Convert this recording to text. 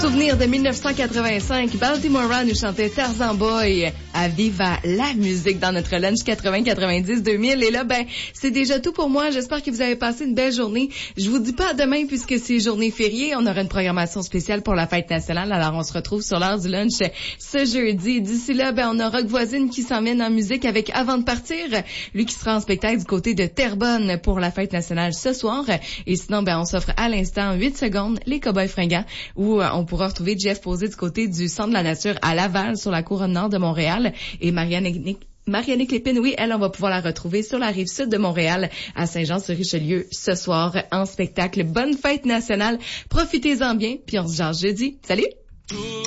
souvenir de 1985, Baltimora nous chantait Tarzan Boy à Viva la musique dans notre lunch 80-90-2000. Et là, c'est déjà tout pour moi. J'espère que vous avez passé une belle journée. Je vous dis pas à demain puisque c'est journée fériée. On aura une programmation spéciale pour la fête nationale. Alors, on se retrouve sur l'heure du lunch ce jeudi. D'ici là, on a Rock Voisine qui s'emmène en musique avec Avant de partir. Lui qui sera en spectacle du côté de Terrebonne pour la fête nationale ce soir. Et sinon, on s'offre à l'instant 8 secondes, les Cowboys fringants, où on pourra retrouver Jeff Posé du côté du Centre de la Nature à Laval sur la couronne nord de Montréal. Et Marianne Clépine, oui, elle, on va pouvoir la retrouver sur la rive sud de Montréal, à Saint-Jean-sur-Richelieu, ce soir, en spectacle. Bonne fête nationale. Profitez-en bien, puis on se jase jeudi. Salut!